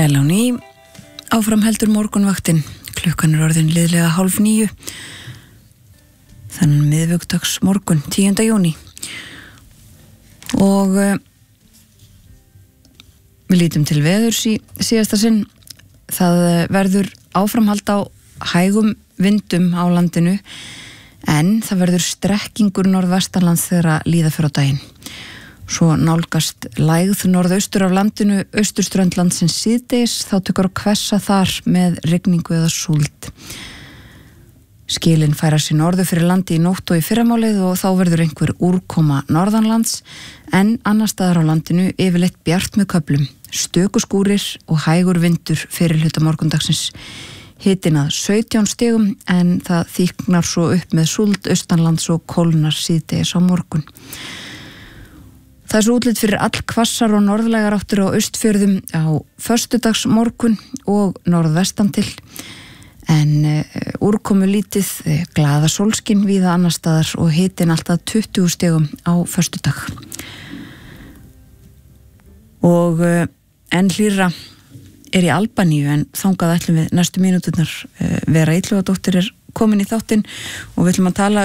Sæl á ný, áfram heldur morgunvaktin, klukkan orðin liðlega 8:30, þannig miðvikudags morgun, 10. júní. Og við lítum til veðurs í síðasta sinn. Það verður áframhald á hægum vindum á landinu, en það verður strekkingur norðvestanlands þegar líða fyrir á daginn. Svo nálgast lægð norðaustur af landinu, austurströnd landsins síðdegis, þá tekur að hvessa þar með rigningu eða súld. Skilin færa sér norður fyrir landi í nótt og í fyrramálið og þá verður einhver úrkoma norðanlands, en annar staðar á landinu yfirleitt bjart með köflum, stökuskúrir og hægur vindur fyrir hluta morgundagsins. Hitinn að 17 stigum, en það þykknar svo upp með súld austanlands og kólnar síðdegis á morgun. Það er svo útlit fyrir allhvassar og norðlægar áttir á Austfjörðum á föstudagsmorgun og norðvestan til, en úrkomu lítið, glaða sólskin víða annar staðar og hitinn alltaf 20 stigum á föstudag. Og enn hlýrra er í Albaníu, en þangað ætlum við næstu mínúturnar. Vera Illugadóttir er komin í þáttinn og við ætlum að tala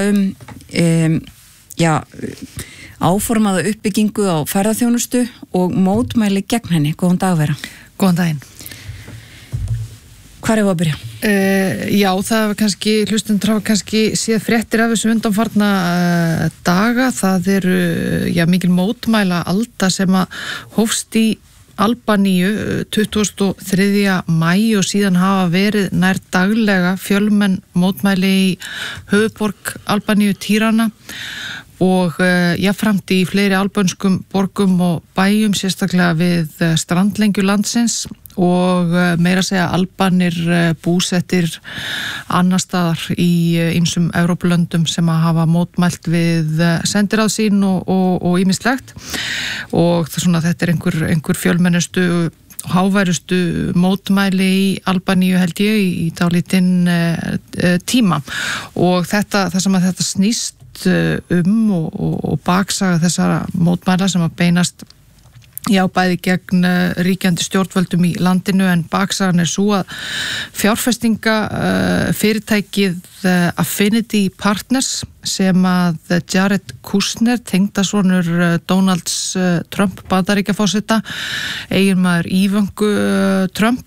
áformaða uppbyggingu á ferðaþjónustu og mótmæli gegn henni. Góðan dag, Vera. Góðan daginn. Hvar er að byrja? Já, það var kannski, hlustendur hafa kannski séð fréttir af þessu undanfarna daga. Það eru, mikil mótmæla alda sem að hófst í Albaníu 23. maí og síðan hafa verið nær daglega fjölmenn mótmæli í höfuðborg Albaníu, Tirana, og jafnframt í fleiri albönskum borgum og bæjum, sérstaklega við strandlengju landsins, og meira að segja Albanir búsettir annar staðar í ýmsum Evrópulöndum sem að hafa mótmælt við sendiráð sín og ýmislegt, og þetta er einhver fjölmennustu háværustu mótmæli í Albaníu, held ég, í dálítinn tíma. Og það sem að þetta snýst og baksaga þessara mótmæla sem að beinast bæði gegn ríkjandi stjórnvöldum í landinu, en baksagan er svo að fjárfestinga fyrirtækið Affinity Partners, sem að Jared Kushner, tengdasonur Donalds Trump Bandaríkjaforseta, eiginmaður Ivanku Trump,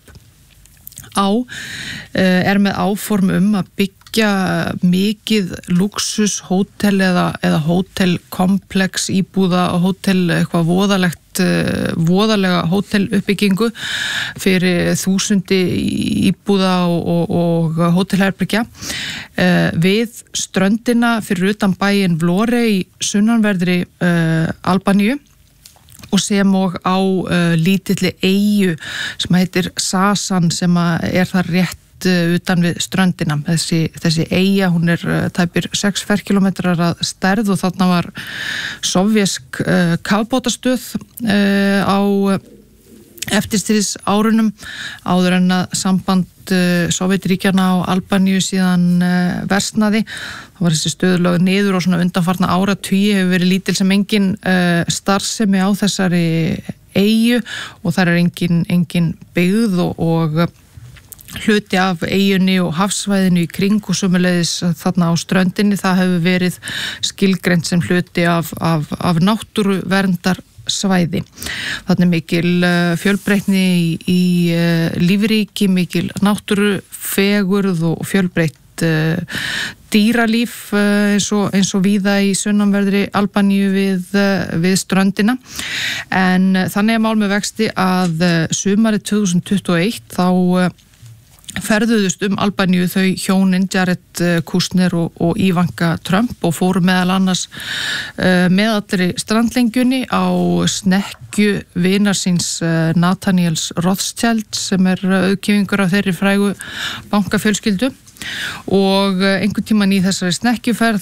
er með áform að byggja mikið luxushótel eða hótelkomplex, íbúða og hótel, eitthvað voðalega hóteluppbyggingu fyrir 1000 íbúða og hótelherbergja við ströndina fyrir utan bæinn Vlore í sunnanverðri Albaníu, og sem og á lítilli eyju sem heitir Sasan, sem er þar rétt utan við ströndina. Þessi eyja, hún er tæpir 6 ferkilometrar að stærð, og þarna var sovvésk kafbátastöð á eftirstríðsárunum, áður en að samband Sovétríkjanna og Albaníu síðan versnaði. Það var þessi stöð lögð niður og svona undanfarna áratugi hefur verið lítil sem engin starfsemi á þessari eyju, og þar er engin byggð og hluti af eyjunni og hafsvæðinu í kring, og sömuleiðis þarna á ströndinni, það hefur verið skilgreint sem hluti af náttúruverndar svæði. Þarna er mikil fjölbreytni í lífríki, mikil náttúrufegurð og fjölbreytt dýralíf eins og víða í sunnanverðri Albaníu við ströndina. En þannig er mál með vexti að sumarið 2021 þá ferðuðust Albaníu þau hjónin Jared Kushner og Ivanka Trump, og fóru meðal annars með allri strandlengjunni á snekkju vinar síns Nathaniels Rothschild, sem er auðkýfingur af þeirri frægu bankafjölskyldu, og einhvern tímann í þessari snekkjuferð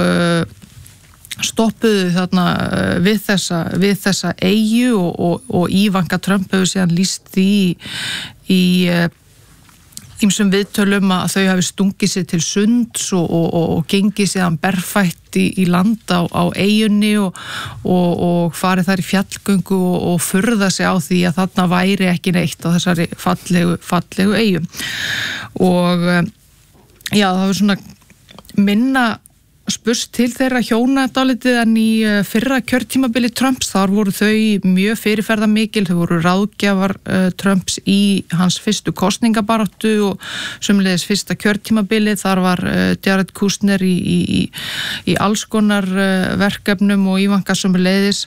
þá stoppuðu þarna við þessa eyju, og Ivanka Trump hefur síðan lýst því í ýmsum viðtölum að þau hafi stungið sér til sunds og gengið síðan berfætt í land á eyjunni og farið þar í fjallgöngu og furða sig á því að þarna væri ekki neitt á þessari fallegu eyju. Og já, það var svona minna spurst til þeirra hjóna dálítið en í fyrra kjörtímabili Trumps, þar voru þau mjög fyrirferðamikil, þau voru ráðgjafar Trumps í hans fyrstu kosningabaráttu og sömuleiðis fyrsta kjörtímabili, þar var Jared Kushner í alls konar verkefnum og Ivanka sömuleiðis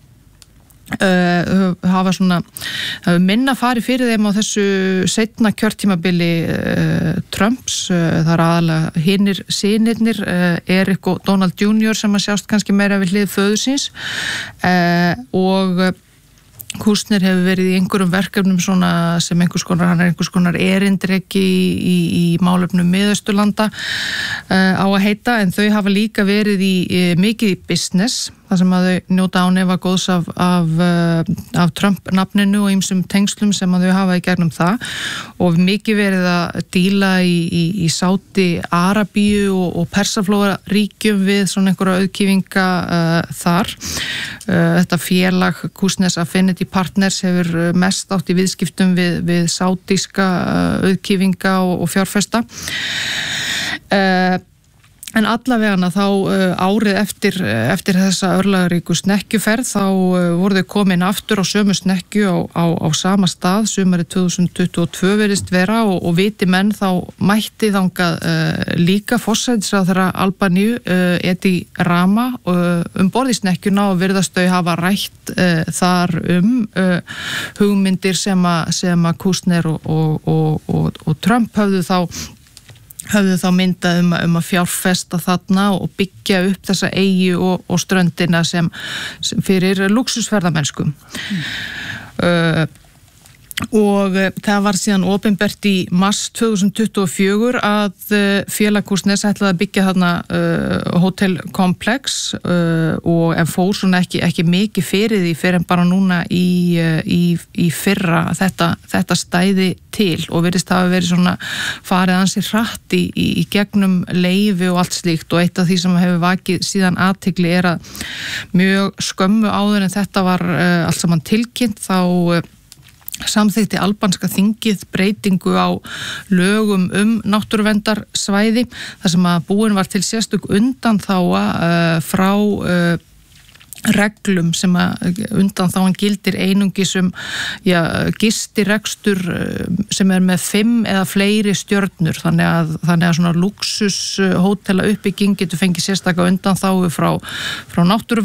hafa minna farið fyrir þeim á þessu seinna kjörtímabili Trumps, það er aðalega hinir synirnir, Eric og Donald Jr. sem að sjást kannski meira við hlið föður síns og Kushner hefur verið í einhverjum verkefnum svona sem hann er einhvers konar erindreki í málefnum Miðausturlanda á að heita, en þau hafa líka verið mikið í business, þar sem að þau njóta ánefa góðs af Trump-nafninu og ýmsum tengslum sem að þau hafa í gegnum það og mikið verið að díla í Sádi-Arabíu og Persaflóaríkjum við svona einhverja auðkýfinga þar. Þetta félag Kushners Affinity Partners hefur mest átt í viðskiptum við sádíska auðkýfinga og fjárfesta. En allavegana þá árið eftir þessa örlagaríku snekkjuferð þá voru þau komin aftur á sömu snekkju á sama stað, sumarið 2022 virðist vera og viti menn þá mætti þangað líka forsætisráðherra Albaníu, Edi Rama, borð í snekkjuna og virðast þau hafa rætt þar hugmyndir sem að Kushner og Trump höfðu þá myndað að fjárfesta þarna og byggja upp þessa eyju og ströndina sem fyrir lúxusferðamennsku. Og það var síðan opinbert í mars 2024 að félag Kushners ætlaði að byggja þarna hótelkomplex og en fór svona ekki mikið fyrir því fyrir en bara núna í fyrra þetta stæði til og virðist hafa verið svona farið ansi hratt í gegnum leyfi og allt slíkt og eitt af því sem hefur vakið síðan athygli er að mjög skömmu áður en þetta var allt saman tilkynnt þá samþykkti albanska þingið breytingu á lögum náttúruverndarsvæði þar sem að búin var til sérstök undanþága frá reglum sem að undanþágan gildir einungis gistirekstur sem er með 5 eða fleiri stjörnur þannig að svona luxus hótela uppbygging getur fengið sérstaka undanþágu frá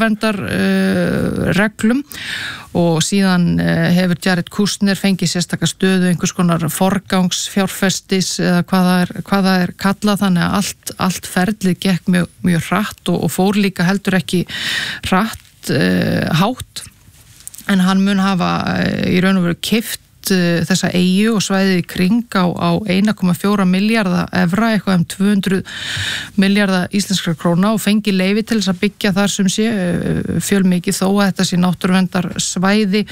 náttúruverndarreglum og síðan hefur Jared Kushner fengið sérstaka stöðu einhvers konar forgangsfjárfestis eða hvað það er kallað þannig að allt ferlið gekk mjög hratt og fór líka heldur ekki hratt hátt en hann mun hafa í raun og veru keypt þessa eyju og svæðið í kring á 1,4 milljarða evra, eitthvað 200 milljarða íslenskra króna og fengi leyfi til þess að byggja þar sem sé fjölmikið þó að þetta sé náttúruverndarsvæði,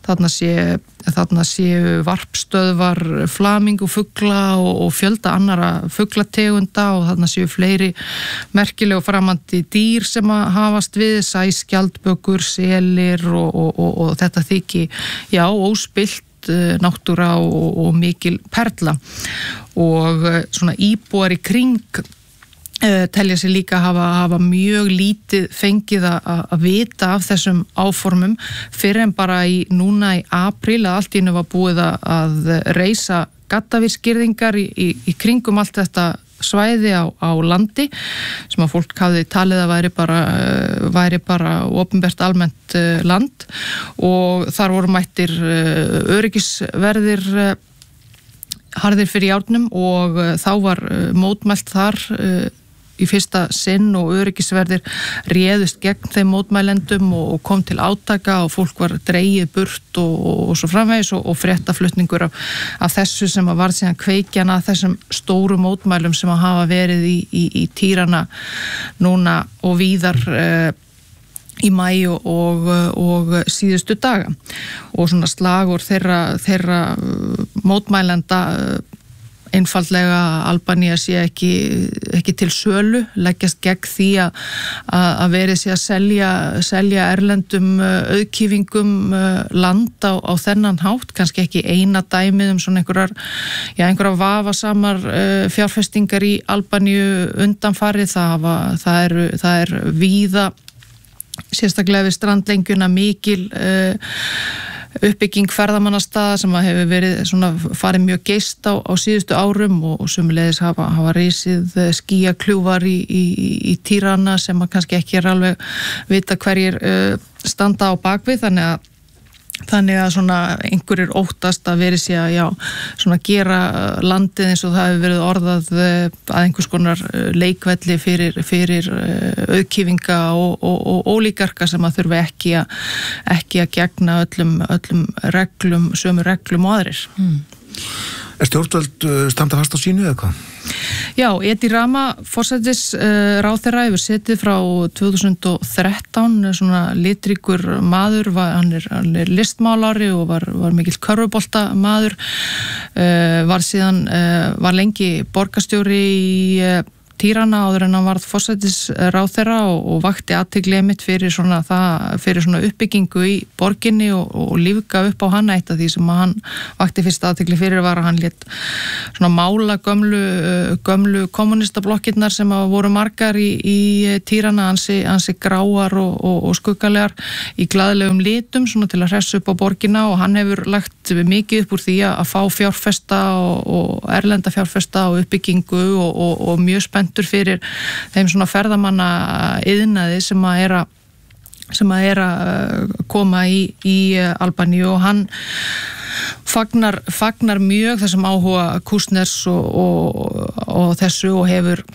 þarna séu varpstöðvar flamingufugla og fjölda annara fuglategunda og þarna séu fleiri merkileg og framandi dýr sem að hafast við, sæskjaldbökur, selir og þetta þykir, óspillt náttúra og mikil perla og svona íbúar í kring telja sig líka hafa mjög lítið fengið að vita af þessum áformum fyrir en bara núna í apríl að allt í einu var búið að reisa gaddavírsgirðingar í kringum allt þetta svæði á landi sem að fólk hafði talið að væri bara opinbert almennt land og þar voru mættir öryggisverðir harðir fyrir járnum og þá var mótmælt þar í fyrsta sinn og öryggisverðir réðust gegn þeim mótmælendum og kom til átaka og fólk var dregið burt og svo framvegis og fréttaflutningur af þessu sem að var síðan kveikjan að þessum stóru mótmælum sem að hafa verið í Tirana núna og víðar í maí og síðustu daga og svona slagur þeirra mótmælenda einfaldlega Albanía sé ekki til sölu, leggjast gegn því að verið sé að selja erlendum auðkýfingum land á þennan hátt, kannski ekki eina dæmið svona einhverjar vafasamar fjárfestingar í Albaníu undanfarið, það er víða, sérstaklega við strandlengjuna, mikil uppbygging ferðamannastaða sem hefur verið svona farið mjög geyst á síðustu árum og sömuleiðis hafa risið skýjakljúfar í Tirana sem að kannski ekki alveg vita hverjir standa á bakvið, þannig að svona einhverjir óttast að verið sé að svona gera landið eins og það hefur verið orðað að einhvers konar leikvelli fyrir auðkýfinga og ólíkarka sem að þurfa ekki að gegna öllum reglum, sömu reglum og aðrir. Er stjórnvöld standa fast á sínu eða hvað? Já, Edi Rama, forsætisráðherra, hefur setið frá 2013, svona litríkur maður, hann er listmálari og var mikill körfubolta maður, var lengi borgarstjóri í Tirana áður en hann varð forsætisráðherra og vakti athygli einmitt fyrir svona uppbyggingu í borginni og lífga upp á hana. Eitt af því sem hann vakti fyrst athygli fyrir var að hann lét svona mála gömlu kommunistablokkirnar sem voru margar í Tirana, ansi gráar og skuggalegar í glaðlegum litum svona til að hressa upp á borgina, og hann hefur lagt mikið upp úr því að fá fjárfesta og erlenda fjárfesta og uppbyggingu og mjög spennt fyrir þeim svona ferðamanna iðnaði sem að er að koma í Albaníu, og hann fagnar mjög þessum áhuga Kúsners og þessu, og hefur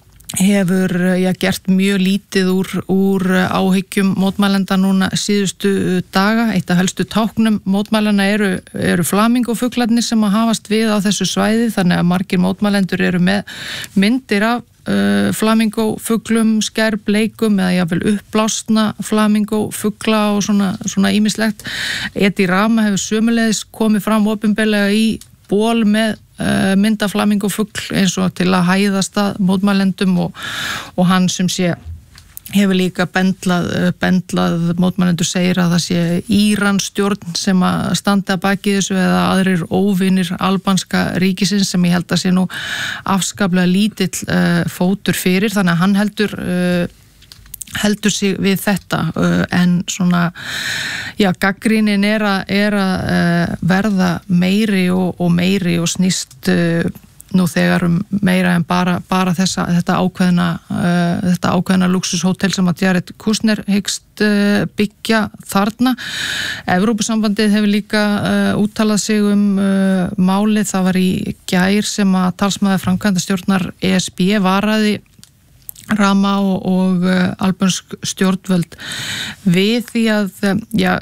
gert mjög lítið úr áhyggjum mótmælenda núna síðustu daga. Eitt af helstu táknum mótmælana eru flamingófuglarnir sem að hafast við á þessu svæði, þannig að margir mótmælendur eru með myndir af flamingófuglum, skærbleikum eða jafnvel uppblásna flamingófugla og svona ýmislegt. Edi Rama hefur sömuleiðis komið fram opinberlega í ból með mynda flamingófugl eins og til að hæðast að mótmælendum, og hann sem sé hefur líka bendlað mótmælendur, segir að það sé Íransstjórn sem að standa að baki þessu eða aðrir óvinir albanska ríkisins, sem ég held að sé nú afskaplega lítill fótur fyrir, þannig að hann heldur sig við þetta, en svona gagnrýnin er að verða meiri og meiri og snýst nú þegar meira en bara þetta ákveðna luxushótel sem að Jared Kushner hyggst byggja þarna. Evrópusambandið hefur líka úttalað sig málið. Það var í gær sem að talsmaður framkvæmdastjórnar ESB varaði Rama og albönsk stjórnvöld við því að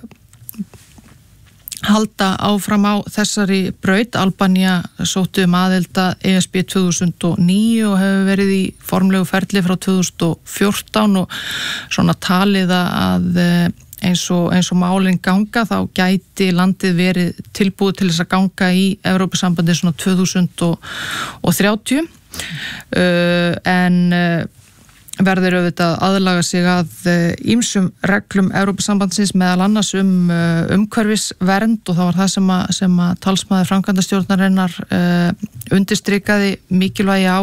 halda áfram á þessari braut. Albanía sótti aðild að ESB 2009 og hefur verið í formlegu ferli frá 2014, og svona talið að eins og málin ganga þá gæti landið verið tilbúið til þess að ganga í Evrópusambandið svona 2030, en verður auðvitað aðlaga sig að ýmsum reglum Evrópusambandsins, meðal annars umhverfisvernd, og það var það sem að talsmaður framkvæmdastjórnarinnar undirstrikaði mikilvægi á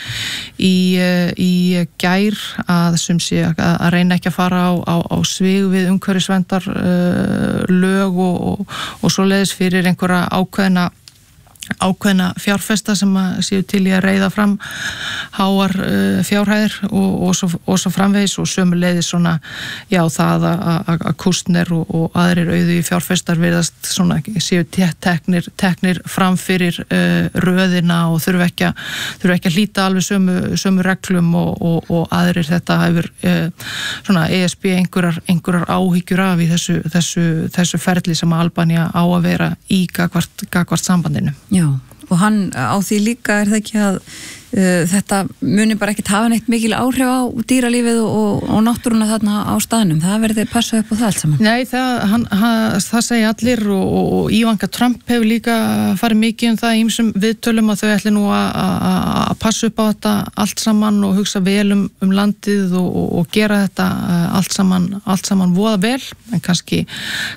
í gær, að sem sé að reyna ekki að fara á svig við umhverfisverndar lög og svoleiðis fyrir einhverja ákveðna fjárfesta sem að séu til í að reiða fram háar fjárhæðir og svo framvegis, og sömuleiðis svona, það að Kushner og aðrir auðu fjárfestar virðast svona séu teknir fram fyrir röðina og þurfa ekki að hlíta alveg sömu reglum og aðrir. Þetta hefur svona ESB einhverjar áhyggjur af í þessu ferli sem Albanía á að vera í gagnvart sambandinu. Já, og hann á því líka það ekki að þetta muni bara ekkert hafa neitt mikil áhrif á dýralífið og náttúruna þarna á staðnum, það verði passa upp á það allt saman. Nei, það segja allir og Ivanka Trump hefur líka farið mikið það í ýmsum viðtölum að þau ætli nú að passa upp á þetta allt saman og hugsa vel um landið og gera þetta allt saman voða vel, en kannski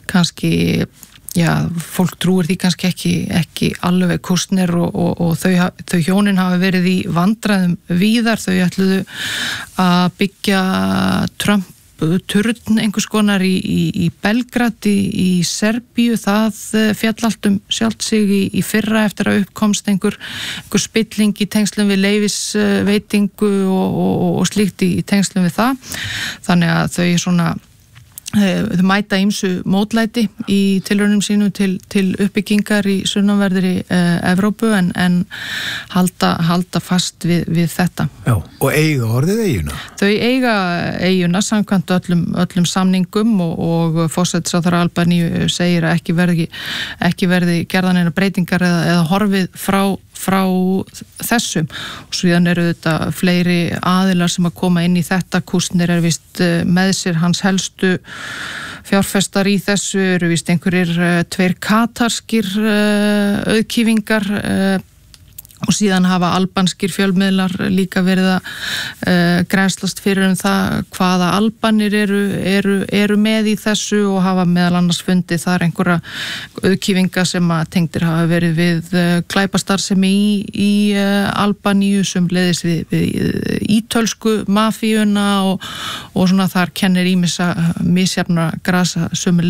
fólk trúir því kannski ekki alveg Kushner og þau hjónin hafa verið í vandræðum víðar, þau ætluðu að byggja Trump turn einhvers konar í Belgrad í Serbíu, það fjall allt sjálft sig í fyrra eftir að uppkomst einhver spilling í tengslum við leyfisveitingu og slíkt í tengslum við það, þannig að þau svona þau mæta ýmsu mótlæti í tilraunum sínum til uppbyggingar í sunnanverðri Evrópu en halda fast við þetta. Já, og eiga orðið eiguna? Þau eiga eiguna samkvæmt öllum samningum og forsætisráðherra Albaníu segir að ekki verði gerðan eina breytingar eða horfið frá þessum og síðan eru þetta fleiri aðilar sem að koma inn í þetta. Kushner vist með sér, hans helstu fjárfestar í þessu eru vist einhverjir 2 katarskir auðkýfingar og síðan hafa albanskir fjölmiðlar líka verið að grænslast fyrir það hvaða Albanir eru með í þessu og hafa meðal annars fundið þar einhverja auðkýfinga sem að tengdir hafa verið við glæpastarfsemi í Albaníu sem leiðis við ítölsku mafíuna og svona þar kennir ýmissa misjafna grasa sömu